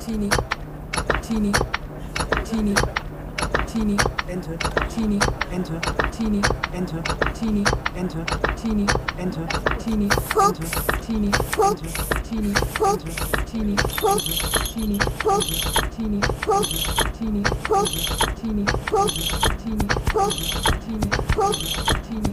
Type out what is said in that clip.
teeny, teeny, teeny, teeny, enter, teeny, enter, teeny, enter, teeny, enter, teeny, enter, teeny, enter, teeny, enter, teeny, enter, teeny, enter, teeny, enter, teeny, enter, teeny, enter, teeny, enter, teeny, enter, teeny, enter, teeny,